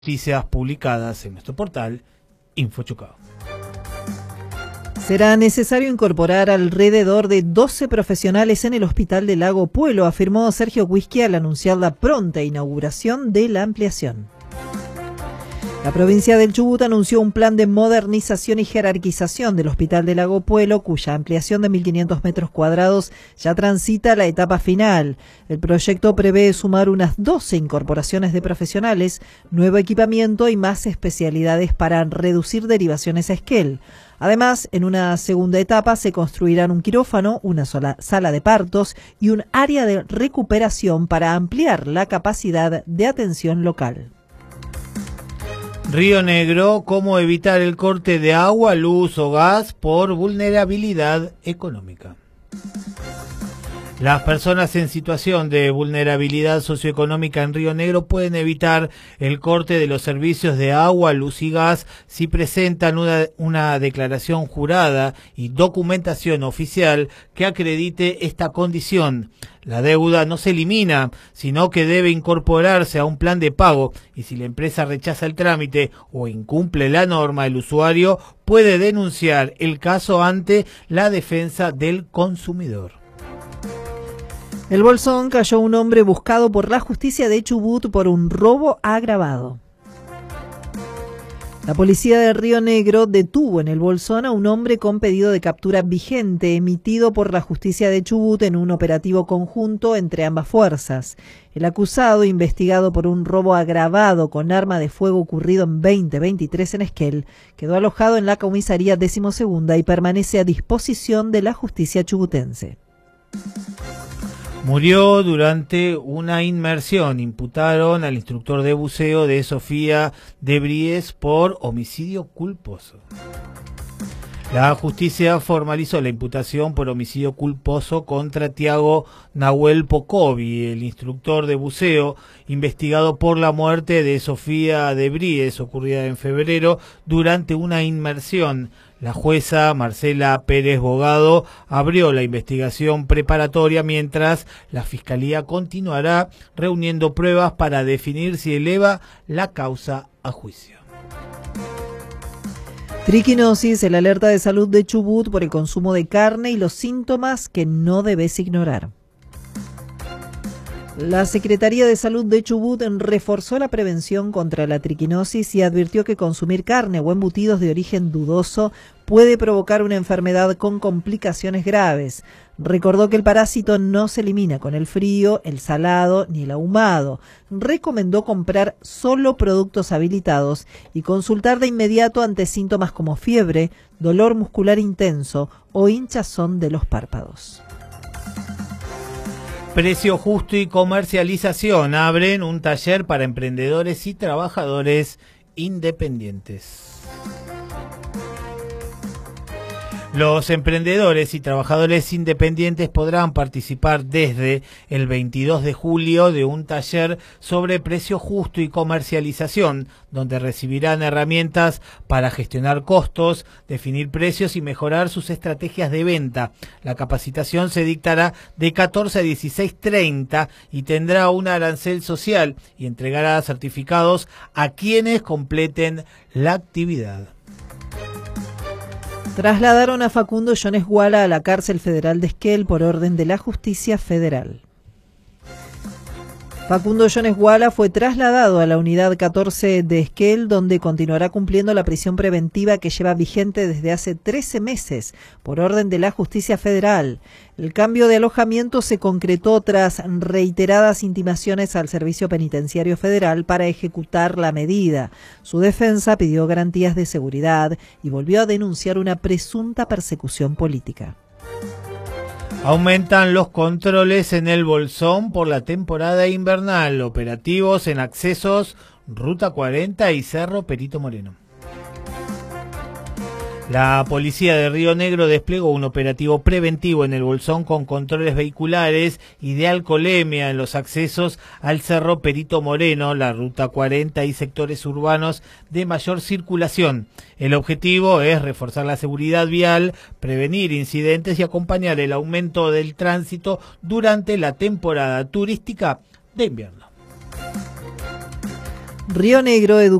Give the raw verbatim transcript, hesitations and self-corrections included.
Noticias publicadas en nuestro portal InfoChucao. Será necesario incorporar alrededor de doce profesionales en el Hospital del Lago Puelo, afirmó Sergio Huisky al anunciar la pronta inauguración de la ampliación. La provincia del Chubut anunció un plan de modernización y jerarquización del Hospital del Lago Puelo, cuya ampliación de mil quinientos metros cuadrados ya transita la etapa final. El proyecto prevé sumar unas doce incorporaciones de profesionales, nuevo equipamiento y más especialidades para reducir derivaciones a Esquel. Además, en una segunda etapa se construirán un quirófano, una sola sala de partos y un área de recuperación para ampliar la capacidad de atención local. Río Negro, ¿cómo evitar el corte de agua, luz o gas por vulnerabilidad económica? Las personas en situación de vulnerabilidad socioeconómica en Río Negro pueden evitar el corte de los servicios de agua, luz y gas si presentan una, una declaración jurada y documentación oficial que acredite esta condición. La deuda no se elimina, sino que debe incorporarse a un plan de pago, y si la empresa rechaza el trámite o incumple la norma, el usuario puede denunciar el caso ante la defensa del consumidor. El Bolsón cayó un hombre buscado por la justicia de Chubut por un robo agravado. La policía de Río Negro detuvo en el Bolsón a un hombre con pedido de captura vigente emitido por la justicia de Chubut en un operativo conjunto entre ambas fuerzas. El acusado, investigado por un robo agravado con arma de fuego ocurrido en veinte veintitrés en Esquel, quedó alojado en la comisaría decimosegunda y permanece a disposición de la justicia chubutense. Murió durante una inmersión. Imputaron al instructor de buceo de Sofía de Bries por homicidio culposo. La justicia formalizó la imputación por homicidio culposo contra Tiago Nahuel Pocovi, el instructor de buceo, investigado por la muerte de Sofía de Bries, ocurrida en febrero, durante una inmersión. La jueza Marcela Pérez Bogado abrió la investigación preparatoria mientras la Fiscalía continuará reuniendo pruebas para definir si eleva la causa a juicio. Triquinosis, el alerta de salud de Chubut por el consumo de carne y los síntomas que no debes ignorar. La Secretaría de Salud de Chubut reforzó la prevención contra la triquinosis y advirtió que consumir carne o embutidos de origen dudoso puede provocar una enfermedad con complicaciones graves. Recordó que el parásito no se elimina con el frío, el salado ni el ahumado. Recomendó comprar solo productos habilitados y consultar de inmediato ante síntomas como fiebre, dolor muscular intenso o hinchazón de los párpados. Precio Justo y Comercialización abren un taller para emprendedores y trabajadores independientes. Los emprendedores y trabajadores independientes podrán participar desde el veintidós de julio de un taller sobre precio justo y comercialización, donde recibirán herramientas para gestionar costos, definir precios y mejorar sus estrategias de venta. La capacitación se dictará de catorce a dieciséis treinta y tendrá un arancel social y entregará certificados a quienes completen la actividad. Trasladaron a Facundo Jones Guala a la cárcel federal de Esquel por orden de la justicia federal. Facundo Jones Guala fue trasladado a la unidad catorce de Esquel, donde continuará cumpliendo la prisión preventiva que lleva vigente desde hace trece meses, por orden de la justicia federal. El cambio de alojamiento se concretó tras reiteradas intimaciones al Servicio Penitenciario Federal para ejecutar la medida. Su defensa pidió garantías de seguridad y volvió a denunciar una presunta persecución política. Aumentan los controles en el Bolsón por la temporada invernal. Operativos en accesos Ruta cuarenta y Cerro Perito Moreno. La policía de Río Negro desplegó un operativo preventivo en el Bolsón con controles vehiculares y de alcoholemia en los accesos al Cerro Perito Moreno, la Ruta cuarenta y sectores urbanos de mayor circulación. El objetivo es reforzar la seguridad vial, prevenir incidentes y acompañar el aumento del tránsito durante la temporada turística de invierno. Río Negro